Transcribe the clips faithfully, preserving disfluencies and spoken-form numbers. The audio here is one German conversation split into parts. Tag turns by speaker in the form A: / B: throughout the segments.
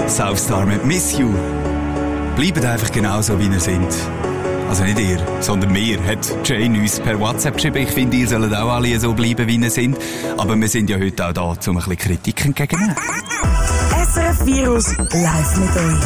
A: Southstar mit Miss You. Bleibt einfach genauso, wie ihr seid. Also nicht ihr, sondern mir, hat Jane uns per WhatsApp geschrieben. Ich finde, ihr sollt auch alle so bleiben, wie ihr seid. Aber wir sind ja heute auch da, um ein bisschen Kritik entgegenzunehmen.
B: S R F Virus live mit euch.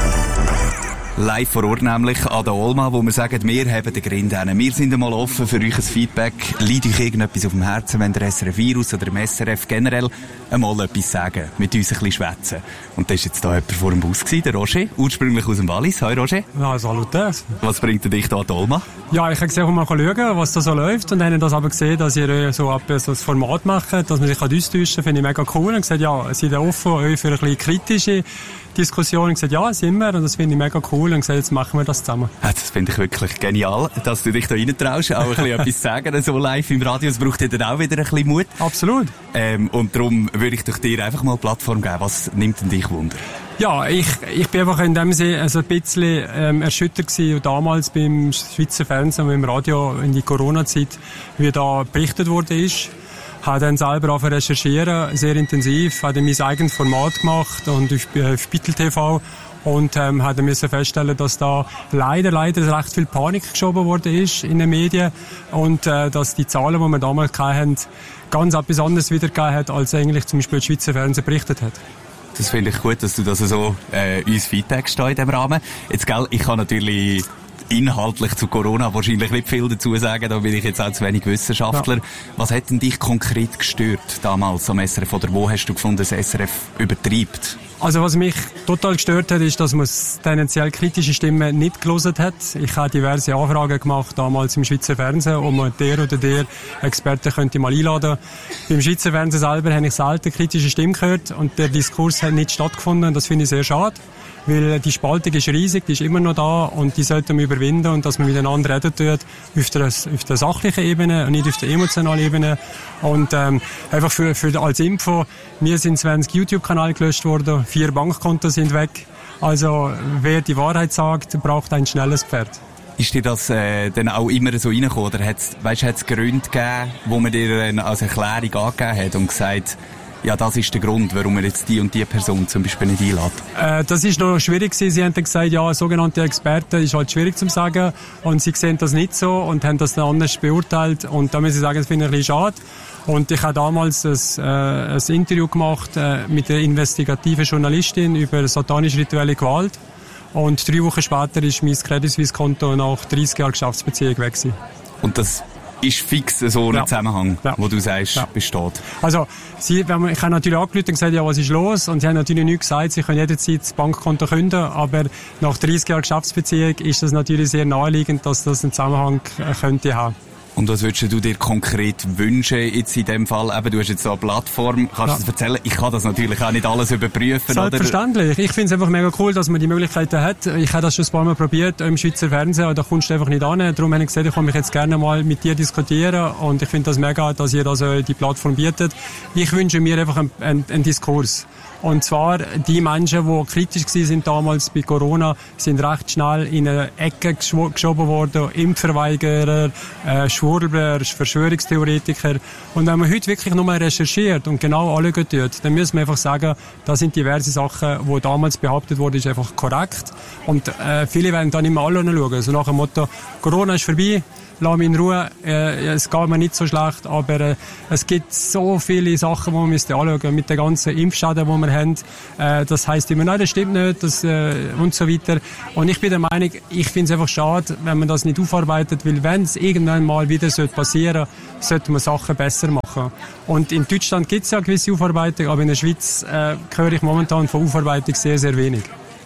A: Live vor Ort nämlich an der Olma, wo wir sagen, wir haben den Grind hin. Wir sind einmal offen für euch ein Feedback. Liegt euch irgendetwas auf dem Herzen, wenn der S R F Virus oder dem S R F generell einmal etwas sagen, mit uns ein bisschen schwätzen. Und da war jetzt da jemand vor dem Bus gewesen, der Roger, ursprünglich aus dem Wallis. Hi Roger.
C: Ja, salut.
A: Was bringt dich da an die Olma?
C: Ja, ich habe gesehen, mal schauen, was da so läuft. Und dann habe ich das aber gesehen, dass ihr so ein so das Format macht, dass man sich austauschen kann, finde ich mega cool. Und gesagt, ja, seid ihr offen euch für ein bisschen kritische Diskussion. Ich gesagt, ja, sind wir. Und das finde ich mega cool. Und gesagt, jetzt machen wir das zusammen.
A: Ja, das finde ich wirklich genial, dass du dich da reintraust, auch ein bisschen etwas zu sagen, so live im Radio. Es braucht ja dann auch wieder ein bisschen Mut.
C: Absolut.
A: Ähm, und darum würde ich doch dir einfach mal eine Plattform geben. Was nimmt denn dich Wunder?
C: Ja, ich, ich bin einfach in dem Sinne also ein bisschen ähm, erschüttert gewesen, damals beim Schweizer Fernsehen und im Radio in die Corona-Zeit, wie da berichtet worden ist. Habe dann selber auch recherchieren, sehr intensiv, habe mein eigenes Format gemacht und auf, auf Spiegel T V und ähm, habe müssen feststellen, dass da leider, leider recht viel Panik geschoben worden ist in den Medien und äh, dass die Zahlen, die wir damals hatten, ganz etwas anderes wiedergegeben hat, als eigentlich zum Beispiel das Schweizer Fernsehen berichtet hat.
A: Das finde ich gut, dass du das so äh, uns feedbackst in diesem Rahmen. Jetzt, gell, ich kann natürlich inhaltlich zu Corona wahrscheinlich nicht viel dazu sagen, da bin ich jetzt auch zu wenig Wissenschaftler. Ja. Was hat denn dich konkret gestört damals am S R F oder wo hast du gefunden, dass S R F übertreibt?
C: Also was mich total gestört hat, ist, dass man tendenziell kritische Stimmen nicht gelesen hat. Ich habe diverse Anfragen gemacht, damals im Schweizer Fernsehen, ob man der oder der Experten könnte mal einladen. Beim Schweizer Fernsehen selber habe ich selten kritische Stimmen gehört und der Diskurs hat nicht stattgefunden. Das finde ich sehr schade, weil die Spaltung ist riesig, die ist immer noch da und die sollten wir überwinden und dass man miteinander reden tut auf der, auf der sachlichen Ebene und nicht auf der emotionalen Ebene. Und ähm, einfach für, für als Info, mir sind zwanzig YouTube-Kanäle gelöscht worden, vier Bankkonten sind weg. Also wer die Wahrheit sagt, braucht ein schnelles Pferd.
A: Ist dir das äh, dann auch immer so reingekommen? Oder hat's, weißt, hat's Gründe gegeben, wo man dir äh, als Erklärung angegeben hat und gesagt, ja, das ist der Grund, warum wir jetzt die und die Person zum Beispiel nicht einladen?
C: Äh, das ist noch schwierig gewesen. Sie haben dann gesagt, ja, sogenannte Experten ist halt schwierig zu sagen. Und sie sehen das nicht so und haben das dann anders beurteilt. Und da muss ich sagen, das finde ich ein bisschen schade. Und ich habe damals ein, äh, ein Interview gemacht äh, mit einer investigativen Journalistin über satanisch-rituelle Gewalt. Und drei Wochen später ist mein Credit Suisse Konto nach dreissig Jahren Geschäftsbeziehung weg gewesen.
A: Und das ist fix so ein
C: ja.
A: Zusammenhang,
C: ja.
A: wo du sagst, ja. besteht.
C: Also, sie, wenn man, ich habe natürlich angerufen und gesagt, ja, was ist los? Und sie haben natürlich nichts gesagt, sie können jederzeit das Bankkonto künden, aber nach dreissig Jahren Geschäftsbeziehung ist das natürlich sehr naheliegend, dass das einen Zusammenhang äh, könnte haben.
A: Und was würdest du dir konkret wünschen, jetzt in dem Fall? Eben, du hast jetzt so eine Plattform, kannst du ja. das erzählen? Ich kann das natürlich auch nicht alles überprüfen.
C: Selbstverständlich. Oder? Ich finde es einfach mega cool, dass man die Möglichkeiten hat. Ich habe das schon ein paar Mal probiert im Schweizer Fernsehen, da kommst du einfach nicht an. Darum habe ich gesagt, ich kann mich jetzt gerne mal mit dir diskutieren und ich finde das mega, dass ihr also die Plattform bietet. Ich wünsche mir einfach einen, einen, einen Diskurs. Und zwar die Menschen, die kritisch waren damals bei Corona, sind recht schnell in eine Ecke geschoben worden. Impfverweigerer, äh, Schwurbler, Verschwörungstheoretiker. Und wenn man heute wirklich nochmal recherchiert und genau anschauen tut, dann müssen wir einfach sagen, da sind diverse Sachen, die damals behauptet wurden, ist einfach korrekt. Und äh, viele werden dann immer alle schauen. Also nach dem Motto, Corona ist vorbei, lass mich in Ruhe, äh, es geht mir nicht so schlecht, aber äh, es gibt so viele Sachen, die man müsste anschauen mit den ganzen Impfschäden, die wir haben. Äh, das heisst immer, nein, das stimmt nicht, das, äh, und so weiter. Und ich bin der Meinung, ich finde es einfach schade, wenn man das nicht aufarbeitet, weil wenn es irgendwann mal wieder passieren sollte, sollte man Sachen besser machen. Und in Deutschland gibt es ja eine gewisse Aufarbeitung, aber in der Schweiz äh, höre ich momentan von Aufarbeitung sehr, sehr wenig.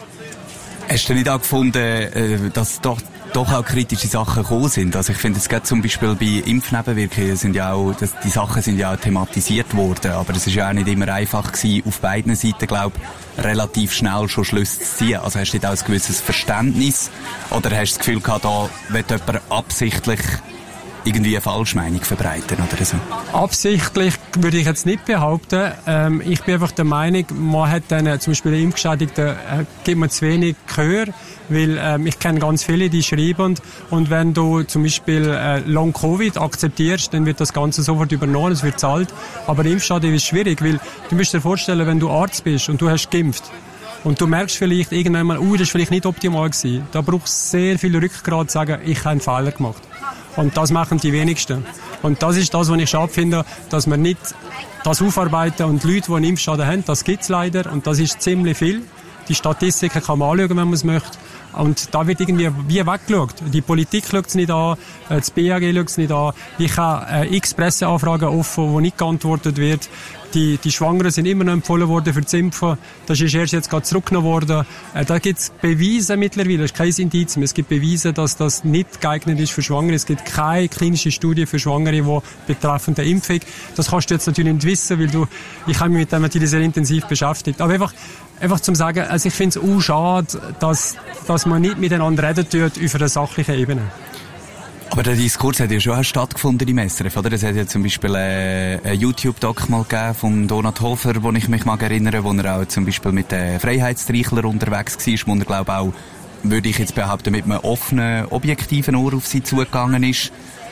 A: Hast du nicht auch gefunden, äh, dass doch doch auch kritische Sachen gekommen sind? Also ich finde, es geht zum Beispiel bei Impfnebenwirkungen sind ja auch, das, die Sachen sind ja auch thematisiert worden, aber es ist ja auch nicht immer einfach gewesen, auf beiden Seiten, glaube ich, relativ schnell schon Schlüsse zu ziehen. Also hast du nicht auch ein gewisses Verständnis oder hast du das Gefühl gehabt, da wird jemand absichtlich irgendwie eine Falschmeinung verbreiten oder so?
C: Absichtlich würde ich jetzt nicht behaupten. Ähm, ich bin einfach der Meinung, man hat dann zum Beispiel den Impfgeschädigten äh, gibt man zu wenig Gehör, weil ähm, ich kenne ganz viele, die schreiben und wenn du zum Beispiel äh, Long Covid akzeptierst, dann wird das Ganze sofort übernommen, es wird zahlt. Aber Impfschaden ist schwierig, weil du musst dir vorstellen, wenn du Arzt bist und du hast geimpft, Und du merkst vielleicht irgendwann mal, uh, das ist vielleicht nicht optimal gewesen. Da braucht es sehr viel Rückgrat zu sagen, ich habe einen Fehler gemacht. Und das machen die wenigsten. Und das ist das, was ich schade finde, dass wir nicht das aufarbeiten und Leute, die einen Impfschaden haben, das gibt es leider und das ist ziemlich viel. Die Statistiken kann man anschauen, wenn man es möchte. Und da wird irgendwie wie weggeschaut. Die Politik schaut es nicht an, das B A G schaut es nicht an. Ich habe äh, x Presseanfragen offen, wo nicht geantwortet wird. Die, die Schwangeren sind immer noch empfohlen worden für das Impfen. Das ist erst jetzt gerade zurückgenommen worden. Äh, da gibt es Beweise mittlerweile, es ist kein Indiz mehr. Es gibt Beweise, dass das nicht geeignet ist für Schwangere. Es gibt keine klinische Studie für Schwangere, die betreffend der Impfung. Das kannst du jetzt natürlich nicht wissen, weil du, ich habe mich mit dem natürlich sehr intensiv beschäftigt. Aber einfach, einfach zum sagen, also ich finde es auch schade, dass, dass man nicht miteinander reden tut auf einer sachlichen Ebene.
A: Aber der Diskurs hat ja schon stattgefunden im S R F, oder? Es hat ja zum Beispiel äh, einen YouTube-Doc mal gegeben von Donat Hofer, wo ich mich mag erinnere, wo er auch zum Beispiel mit den Freiheitstreichlern unterwegs war, wo er, glaube auch, würde ich jetzt behaupten, mit einem offenen, objektiven Ohr auf sie zugegangen ist.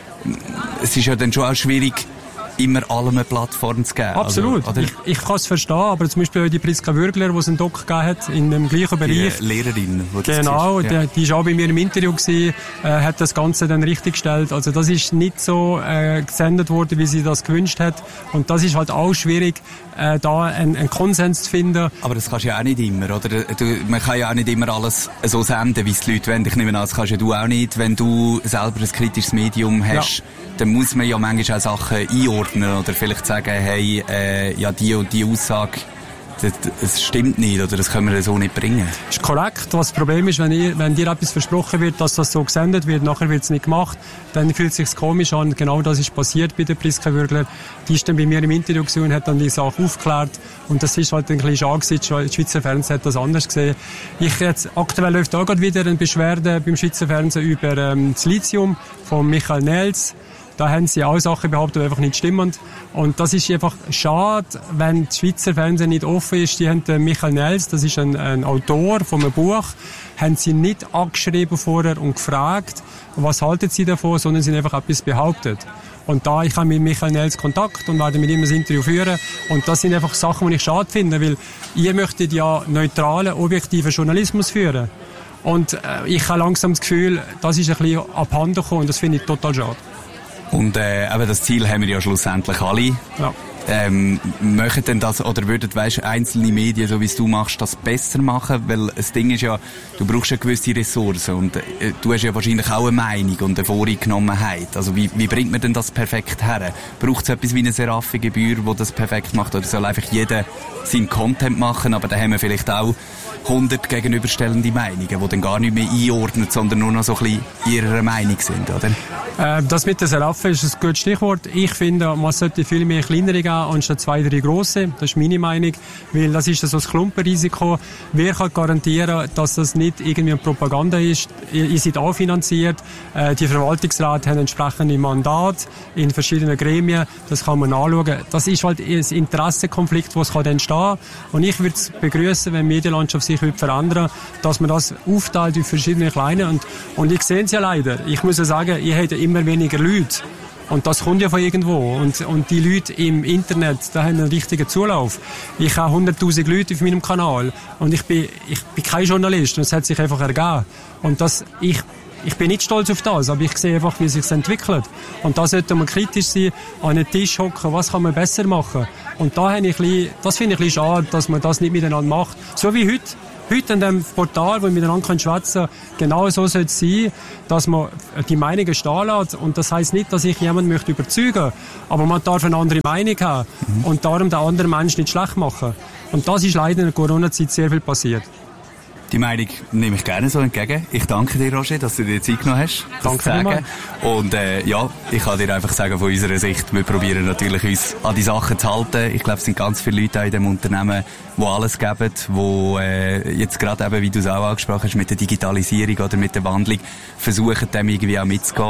A: Es ist ja dann schon auch schwierig, immer allem eine Plattform zu geben.
C: Absolut. Also, ich ich kann es verstehen, aber zum Beispiel die Priska Würgler, die es einen Doc gegeben hat, in dem gleichen Bereich.
A: Die Lehrerin.
C: Genau, ja. die, die ist auch bei mir im Interview gewesen, äh, hat das Ganze dann richtig gestellt. Also das ist nicht so äh, gesendet worden, wie sie das gewünscht hat. Und das ist halt auch schwierig, äh, da einen, einen Konsens zu finden.
A: Aber das kannst du ja auch nicht immer, oder? Du, man kann ja auch nicht immer alles so senden, wie es die Leute wollen. Ich nehme an, das kannst ja du auch nicht. Wenn du selber ein kritisches Medium hast, ja. dann muss man ja manchmal auch Sachen einordnen oder vielleicht sagen, hey, äh, ja, die und die Aussage, das, das stimmt nicht oder das können wir so nicht bringen.
C: Das ist korrekt. Was das Problem ist, wenn, ihr, wenn dir etwas versprochen wird, dass das so gesendet wird, nachher wird es nicht gemacht, dann fühlt es sich komisch an. Genau das ist passiert bei der Priska Würgler. Die ist dann bei mir im Interview gewesen und hat dann die Sache aufgeklärt. Und das ist halt ein bisschen schade gewesen. Das Schweizer Fernsehen hat das anders gesehen. Ich jetzt, aktuell läuft auch gerade wieder eine Beschwerde beim Schweizer Fernsehen über ähm, das Lithium von Michael Nels. Da haben sie auch Sachen behauptet, die einfach nicht stimmen. Und das ist einfach schade, wenn das Schweizer Fernsehen nicht offen ist. Die haben den Michael Nels, das ist ein, ein Autor von einem Buch, haben sie nicht angeschrieben vorher und gefragt, was halten sie davon, sondern sie haben einfach etwas behauptet. Und da, ich habe mit Michael Nels Kontakt und werde mit ihm ein Interview führen. Und das sind einfach Sachen, die ich schade finde, weil ihr möchtet ja neutralen, objektiven Journalismus führen. Und äh, ich habe langsam das Gefühl, das ist ein bisschen abhanden gekommen und das finde ich total schade.
A: Und äh, eben das Ziel haben wir ja schlussendlich alle. Ja. Ähm, möchten denn das, oder würden, weißt, einzelne Medien, so wie es du machst, das besser machen? Weil das Ding ist ja, du brauchst ja gewisse Ressourcen und äh, du hast ja wahrscheinlich auch eine Meinung und eine Voreingenommenheit. Also wie, wie bringt man denn das perfekt her? Braucht es etwas wie eine Serafi-Gebühr, die das perfekt macht? Oder soll einfach jeder seinen Content machen? Aber da haben wir vielleicht auch hundert gegenüberstellende Meinungen, die dann gar nicht mehr einordnen, sondern nur noch so ein bisschen ihrer Meinung sind, oder?
C: Äh, das mit der Serafi ist ein gutes Stichwort. Ich finde, man sollte viel mehr kleinere geben, anstatt zwei, drei grosse. Das ist meine Meinung, weil das ist so ein Klumpenrisiko. Wer kann garantieren, dass das nicht irgendwie eine Propaganda ist? Ihr, ihr seid auch finanziert. Äh, die Verwaltungsräte haben entsprechende Mandate in verschiedenen Gremien. Das kann man anschauen. Das ist halt ein Interessenkonflikt, was kann entstehen. Und ich würde es begrüßen, wenn die Medienlandschaft sich verändern würde, dass man das aufteilt in verschiedene kleine. Und, und ich sehe es ja leider. Ich muss ja sagen, ich hätte immer weniger Leute. Und das kommt ja von irgendwo. Und, und die Leute im Internet, da haben einen richtigen Zulauf. Ich habe hunderttausend Leute auf meinem Kanal. Und ich bin, ich bin kein Journalist. Und es hat sich einfach ergeben. Und das, ich, ich bin nicht stolz auf das, aber ich sehe einfach, wie es sich entwickelt. Und da sollte man kritisch sein, an einen Tisch hocken, was kann man besser machen. Und da habe ich ein bisschen, das finde ich ein bisschen schade, dass man das nicht miteinander macht. So wie heute. Heute an dem Portal, wo wir miteinander schwätzen können, genau so soll es sein, dass man die Meinungen stehen lässt. Und das heisst nicht, dass ich jemanden möchte überzeugen, aber man darf eine andere Meinung haben mhm. und darum den anderen Menschen nicht schlecht machen. Und das ist leider in der Corona-Zeit sehr viel passiert.
A: Die Meinung nehme ich gerne so entgegen. Ich danke dir, Roger, dass du dir Zeit genommen hast, das
C: danke
A: zu sagen.
C: Mal.
A: Und äh, ja, ich kann dir einfach sagen, von unserer Sicht, wir probieren natürlich uns an die Sachen zu halten. Ich glaube, es sind ganz viele Leute auch in diesem Unternehmen, die alles geben, die äh, jetzt gerade eben, wie du es auch angesprochen hast, mit der Digitalisierung oder mit der Wandlung versuchen, dem irgendwie auch mitzugehen.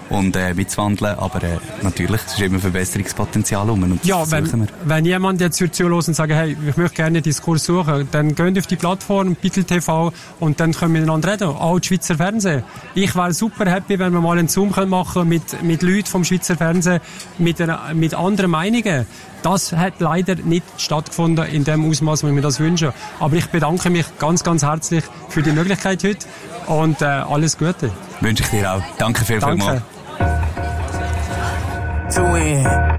A: und äh, mitzuwandeln, aber äh, natürlich, es ist immer Verbesserungspotenzial rum und
C: ja, wenn, wenn jemand jetzt zuhören und sagen, hey, ich möchte gerne einen Diskurs suchen, dann geht auf die Plattform Bittel T V und dann können wir miteinander reden, auch die Schweizer Fernsehen. Ich wäre super happy, wenn wir mal einen Zoom machen können mit, mit Leuten vom Schweizer Fernsehen, mit, einer, mit anderen Meinungen. Das hat leider nicht stattgefunden in dem Ausmaß, wie wir das wünschen. Aber ich bedanke mich ganz, ganz herzlich für die Möglichkeit heute und äh, alles Gute.
A: Wünsche ich dir auch. Danke viel,
C: Danke.
A: vielmals.
B: Two in.